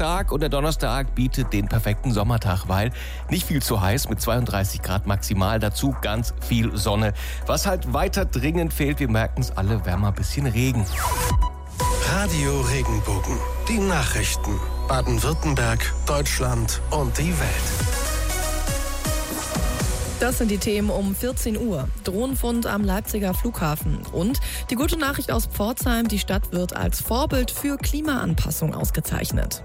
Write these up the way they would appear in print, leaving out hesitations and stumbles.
stark und der Donnerstag bietet den perfekten Sommertag, weil nicht viel zu heiß mit 32 Grad maximal, dazu ganz viel Sonne. Was halt weiter dringend fehlt, wir merken es alle, wäre mal ein bisschen Regen. Radio Regenbogen, die Nachrichten. Baden-Württemberg, Deutschland und die Welt. Das sind die Themen um 14 Uhr. Drohnenfund am Leipziger Flughafen. Und die gute Nachricht aus Pforzheim, die Stadt wird als Vorbild für Klimaanpassung ausgezeichnet.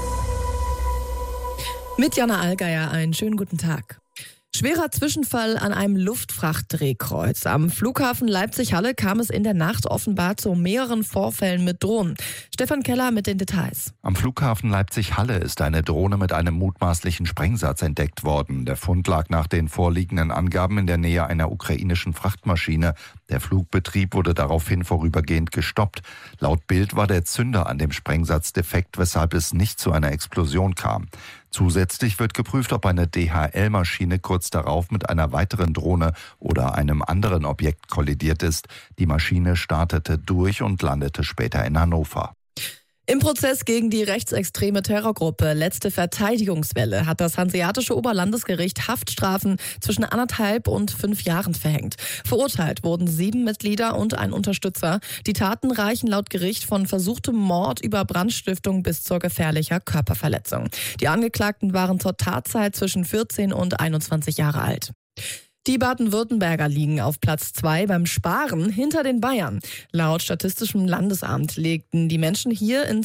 Mit Jana Allgeier einen schönen guten Tag. Schwerer Zwischenfall an einem Luftfrachtdrehkreuz. Am Flughafen Leipzig-Halle kam es in der Nacht offenbar zu mehreren Vorfällen mit Drohnen. Stefan Keller mit den Details. Am Flughafen Leipzig-Halle ist eine Drohne mit einem mutmaßlichen Sprengsatz entdeckt worden. Der Fund lag nach den vorliegenden Angaben in der Nähe einer ukrainischen Frachtmaschine. Der Flugbetrieb wurde daraufhin vorübergehend gestoppt. Laut Bild war der Zünder an dem Sprengsatz defekt, weshalb es nicht zu einer Explosion kam. Zusätzlich wird geprüft, ob eine DHL-Maschine kurz darauf mit einer weiteren Drohne oder einem anderen Objekt kollidiert ist. Die Maschine startete durch und landete später in Hannover. Im Prozess gegen die rechtsextreme Terrorgruppe Letzte Verteidigungswelle hat das Hanseatische Oberlandesgericht Haftstrafen zwischen 1,5 und 5 Jahren verhängt. Verurteilt wurden 7 Mitglieder und ein Unterstützer. Die Taten reichen laut Gericht von versuchtem Mord über Brandstiftung bis zur gefährlicher Körperverletzung. Die Angeklagten waren zur Tatzeit zwischen 14 und 21 Jahre alt. Die Baden-Württemberger liegen auf Platz 2 beim Sparen hinter den Bayern. Laut Statistischem Landesamt legten die Menschen hier in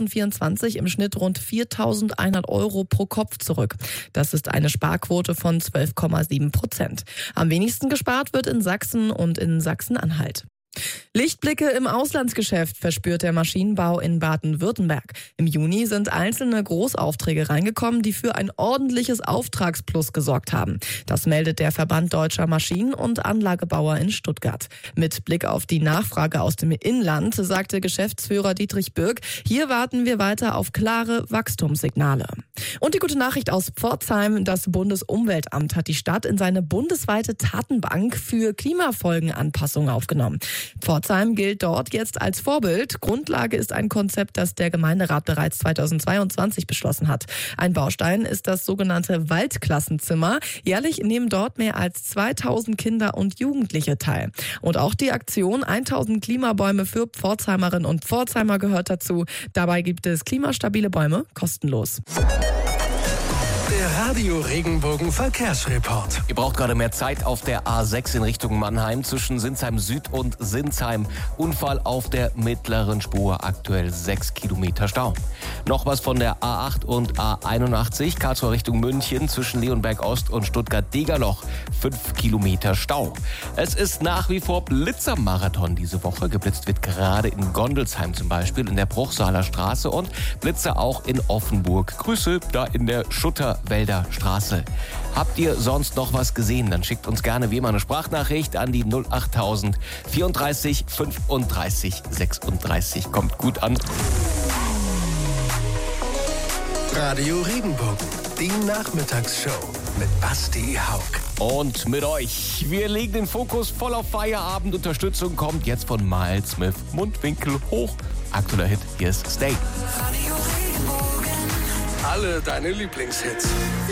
2024 im Schnitt rund 4.100 € pro Kopf zurück. Das ist eine Sparquote von 12,7%. Am wenigsten gespart wird in Sachsen und in Sachsen-Anhalt. Lichtblicke im Auslandsgeschäft verspürt der Maschinenbau in Baden-Württemberg. Im Juni sind einzelne Großaufträge reingekommen, die für ein ordentliches Auftragsplus gesorgt haben. Das meldet der Verband Deutscher Maschinen- und Anlagebauer in Stuttgart. Mit Blick auf die Nachfrage aus dem Inland sagte Geschäftsführer Dietrich Birk, hier warten wir weiter auf klare Wachstumssignale. Und die gute Nachricht aus Pforzheim, das Bundesumweltamt hat die Stadt in seine bundesweite Datenbank für Klimafolgenanpassung aufgenommen. Pforzheim gilt dort jetzt als Vorbild. Grundlage ist ein Konzept, das der Gemeinderat bereits 2022 beschlossen hat. Ein Baustein ist das sogenannte Waldklassenzimmer. Jährlich nehmen dort mehr als 2000 Kinder und Jugendliche teil. Und auch die Aktion 1000 Klimabäume für Pforzheimerinnen und Pforzheimer gehört dazu. Dabei gibt es klimastabile Bäume kostenlos. Der Radio Regenbogen Verkehrsreport. Ihr braucht gerade mehr Zeit auf der A6 in Richtung Mannheim zwischen Sinsheim Süd und Sinsheim. Unfall auf der mittleren Spur, aktuell 6 Kilometer Stau. Noch was von der A8 und A81, Karlsruhe Richtung München zwischen Leonberg Ost und Stuttgart-Degerloch, 5 Kilometer Stau. Es ist nach wie vor Blitzermarathon diese Woche. Geblitzt wird gerade in Gondelsheim zum Beispiel, in der Bruchsaler Straße und Blitzer auch in Offenburg. Grüße da in der Schutterwälder Straße. Habt ihr sonst noch was gesehen? Dann schickt uns gerne wie immer eine Sprachnachricht an die 08000 34 35 36. Kommt gut an. Radio Regenbogen, die Nachmittagsshow mit Basti Haug. Und mit euch. Wir legen den Fokus voll auf Feierabend. Unterstützung kommt jetzt von Miles Smith. Mundwinkel hoch. Aktueller Hit, hier ist Stay. Alle deine Lieblingshits.